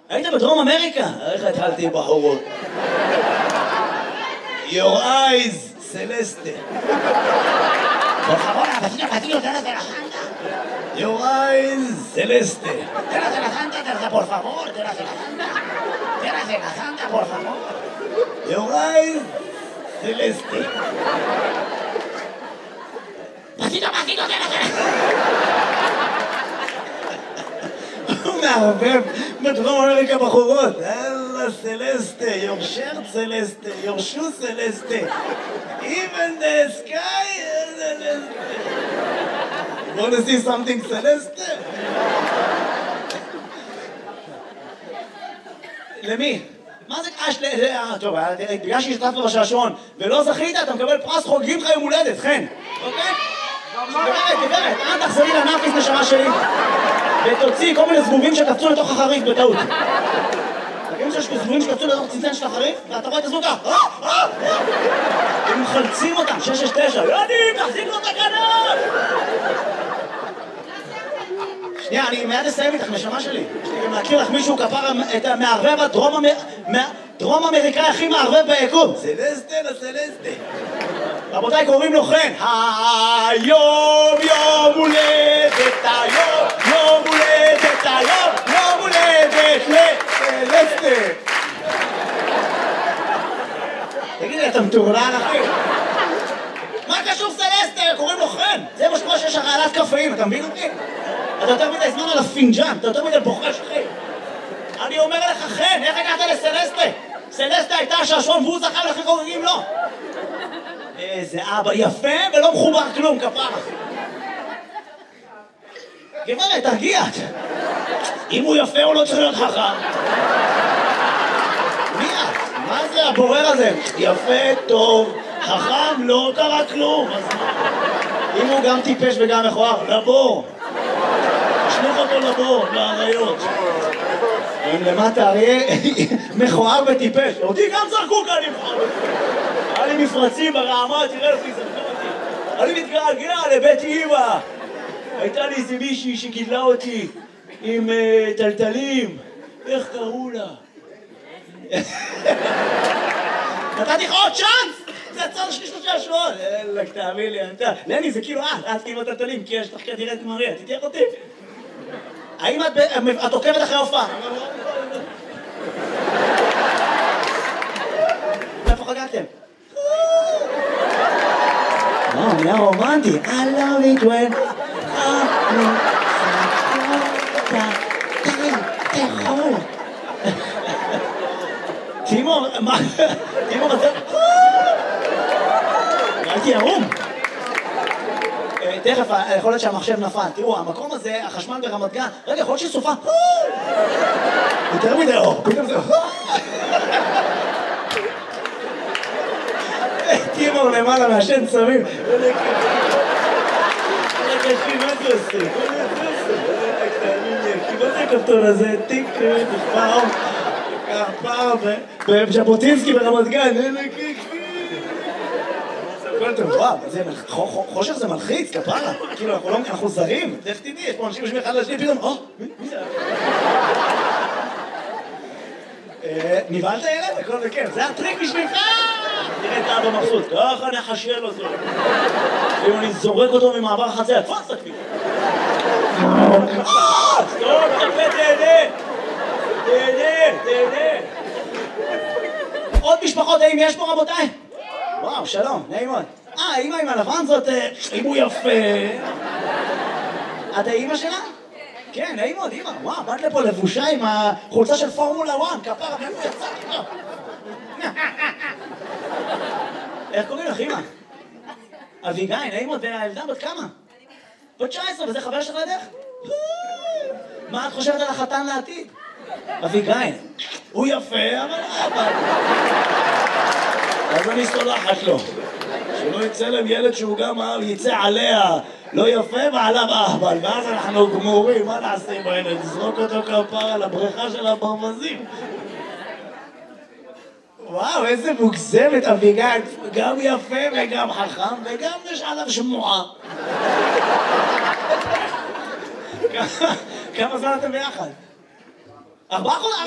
היית בדרום אמריקה? איך התחלתי בחורות? Your eyes, Celeste. Por favor, vecino, te la santa. Your eyes, Celeste. Te la santa, por favor, te la santa. Te la santa, por favor. Your eyes, Celeste. Vecino, te la santa. הוא מערבב בדרום אמריקה בחורות. אללה סלסטה, your shirt סלסטה, your shoe סלסטה. Even the sky is סלסטה. You want to see something סלסטה? למי? מה זה קש? טוב, בגלל שהשתתפת בשעשועון ולא זכית, אתה מקבל פרס חוגגים לך יום הולדת, חן. אוקיי? גברת, אל תחזרי לנאפיס נשמה שלי ותוציא כל מיני זבובים שקפצו לתוך החריף בטעות. תגידו שיש זבובים שקפצו לתוך צנצן של החריף ואתה רואה את הזבוב ככה הם מחלצים אותם, 669 יודעים, תחזיק לו את הכנף. שנייה, אני מיד אסיים איתך נשמה שלי. יש לי גם להכיר לך מישהו כפר את המערבב הדרום אמריקאי הכי מערבב ביקום. סלסטה לסלסטה. רבותיי, קוראים לו חן. היום יום הולדת, היום יום הולדת, היום יום הולדת לסלסטה. תגיד לי, אתה מטורלל אחי? מה קשור סלסטה? קוראים לו חן. זה מה שקורה שיש הרעלת קפאים, אתה מבין אותי? אתה יותר מדי זמן על הפינג'אן, אתה יותר מדי בוחש אחי. אני אומר לך חן, איך הגעת לסלסטה? סלסטה הייתה השעשועון והוא זכה ולכן חוגגים לו. איזה אבא יפה ולא מחובר כלום, כפרה. גברת, תרגיעת. אם הוא יפה הוא לא צריך להיות חכם. מי את? מה זה הבורר הזה? יפה, טוב, חכם, לא קרה כלום. אם הוא גם טיפש וגם מכוער, לבור. תשלוך אותו לבור, לאריות. אם למטה אריה מכוער וטיפש. אותי גם זרקו כאן לבחור. היה לי מפרצים ברעמה, תראה לפי זרקו אותי. אני מתגעגע לבית אמא. הייתה לי איזה מישהי שגידלה אותי עם טלטלים. איך קראו לה? נתתי לך עוד צ'אנס! זה הצד השני של השעשועון. אלק, תאמין לי, לני, זה כאילו את כאילו טלטלים, כי יש לך כנראה את מריה, תתייך אותי. האם את עוקבת אחרי הופעה? איפה חגגתם? נהיה רומנטי. I love it when תאכול. תימור, מה? תימור, אתה... הייתי ערום. תכף, יכול להיות שהמחשב נפל. תראו, המקום הזה, החשמל ברמת גן, רגע, יכול להיות שסופה. יותר מדי אור, פתאום זה... תימור למעלה מהשן צמים. רגע, מה זה עושה? מה זה הכפתור הזה? טיק, פעם, בז'בוטינסקי ברמת גן. וואו, חושך זה מלחיץ, כפרה. כאילו, אנחנו זרים. איך תדעי, יש פה אנשים יושבים אחד לשני, פתאום, מי זה? נבהלת ילד? הכל בכיף. זה הטריק בשבילך! תראה את האבא מבסוט. ככה נחשל אותו. אם אני זורק אותו ממעבר החצר, תפוס תקפי. טוב, תקפה, תהנה. תהנה. עוד משפחות, האם יש פה רבותיי? וואו, שלום, נעים מאוד. האמא עם הלבן זאת, אם הוא יפה. את האמא שלה? כן, נעים מאוד, אמא. וואו, באת לפה לבושה עם החולצה של פורמולה 1, כפרה, מאיפה יצא לך? איך קוראים לך, אמא? אביגיל, נעים מאוד, והילדה בת כמה? בת 19, וזה חבר שלך לדרך? מה את חושבת על החתן לעתיד? אביגיל, הוא יפה, אבל... אז אני סולחת לו. שלא יצא להם ילד שהוא גם יצא עליה לא יפה ועליו אהבל, ואז אנחנו גמורים, מה נעשה עם הילד? נזרוק אותו כפרה לבריכה של הברווזים. וואו, איזה מוגזמת אביגיל, גם יפה וגם חכם וגם יש עליו שמועה. כמה זמן אתם ביחד? 4 חודשים?